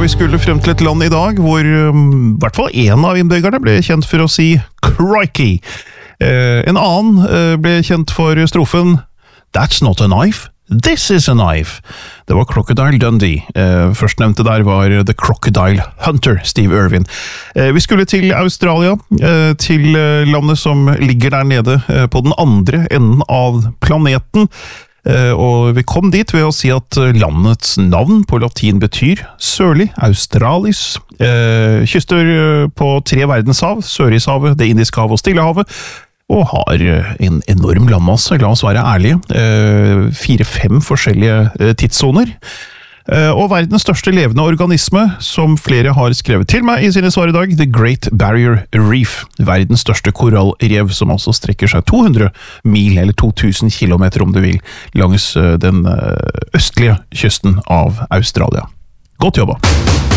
vi skulle frem til et land i dag hvor I hvert fall en av innbyggerne ble kjent for å si «crikey». En annen ble kjent for strofen «That's not a knife, this is a knife». Det var Crocodile Dundee. Førstnevnte der var The Crocodile Hunter, Steve Irwin. Vi skulle til Australia, til landet som ligger der nede på den andre enden av planeten. Og vi kom dit ved å si at landets navn på latin betyr sørlig, Australis, kyster på 3 verdenshav, Sørishavet, det Indiske havet og Stillehavet, og har en enorm landmasse, la oss være ærlige, 4-5 forskjellige tidssoner. Og verdens største levende organisme, som flere har skrevet til meg I sine svar I dag, The Great Barrier Reef, verdens største korallrev, som altså strekker seg 200 mil, eller 2000 kilometer om du vil, langs den østlige kysten av Australia. Godt jobba!